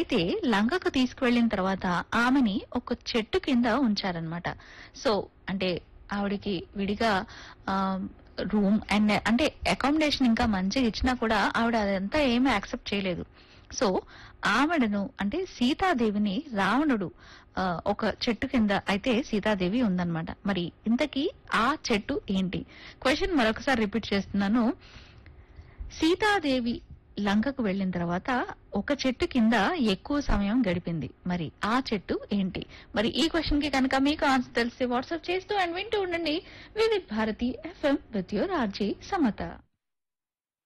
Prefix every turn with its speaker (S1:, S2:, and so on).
S1: అయితే లంకకు తీసుకువెళ్ళిన తర్వాత ఆమెని ఒక చెట్టు కింద ఉంచారనమాట. సో అంటే ఆవిడకి విడిగా రూమ్ అండ్ అంటే అకామిడేషన్ ఇంకా మంచిగా ఇచ్చినా కూడా ఆవిడ అదంతా ఏమీ యాక్సెప్ట్ చేయలేదు. సో ఆవిడను అంటే సీతాదేవిని రావణుడు ఒక చెట్టు కింద అయితే సీతాదేవి ఉందన్నమాట. మరి ఇంతకీ ఆ చెట్టు ఏంటి? క్వశ్చన్ మరొకసారి రిపీట్ చేస్తున్నాను. సీతాదేవి లంకకు వెళ్ళిన తర్వాత ఒక చెట్టు కింద ఎక్కువ సమయం గడిపింది. మరి ఆ చెట్టు ఏంటి? మరి ఈ క్వశ్చన్ కి కనుక మీకు ఆన్సర్ తెలిస్తే వాట్సాప్ చేస్తూ అండ్ వింటూ ఉండండి Vividh Bharati FM with your RJ Samata.